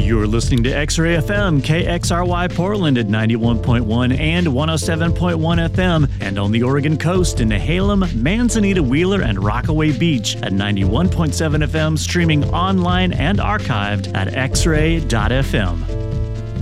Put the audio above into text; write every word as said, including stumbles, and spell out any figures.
You're listening to X-Ray F M, K X R Y Portland at ninety-one point one and one oh seven point one F M, and on the Oregon coast in Nehalem, Manzanita, Wheeler, and Rockaway Beach at ninety-one point seven F M, streaming online and archived at x ray dot f m.